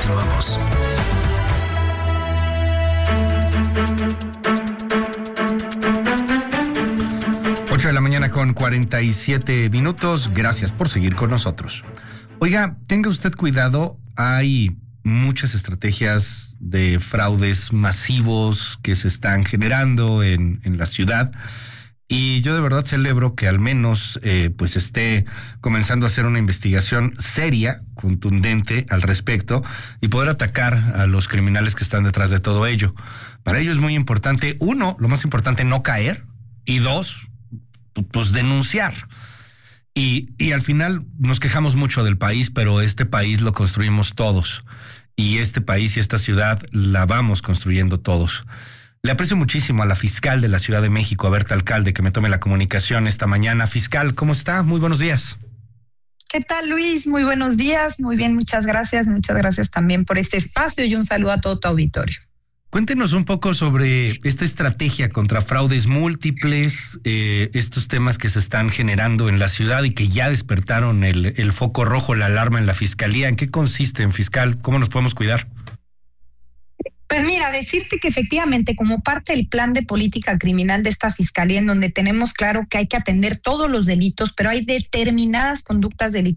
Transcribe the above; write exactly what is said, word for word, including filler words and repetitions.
Continuamos. ocho de la mañana con cuarenta y siete minutos. Gracias por seguir con nosotros. Oiga, tenga usted cuidado, hay muchas estrategias de fraudes masivos que se están generando en, en la ciudad. Y yo de verdad celebro que al menos eh, pues esté comenzando a hacer una investigación seria, contundente al respecto y poder atacar a los criminales que están detrás de todo ello. Para ello es muy importante, uno, lo más importante, no caer, y dos, pues denunciar. Y, y al final nos quejamos mucho del país, pero este país lo construimos todos. Y este país y esta ciudad la vamos construyendo todos. Le aprecio muchísimo a la fiscal de la Ciudad de México, a Berta Alcalde, que me tome la comunicación esta mañana. Fiscal, ¿cómo está? Muy buenos días. ¿Qué tal, Luis? Muy buenos días. Muy bien, muchas gracias. Muchas gracias también por este espacio y un saludo a todo tu auditorio. Cuéntenos un poco sobre esta estrategia contra fraudes múltiples, eh, estos temas que se están generando en la ciudad y que ya despertaron el, el foco rojo, la alarma en la Fiscalía. ¿En qué consisten, fiscal? ¿Cómo nos podemos cuidar? Pues mira, decirte que efectivamente como parte del plan de política criminal de esta Fiscalía, en donde tenemos claro que hay que atender todos los delitos, pero hay determinadas conductas delictivas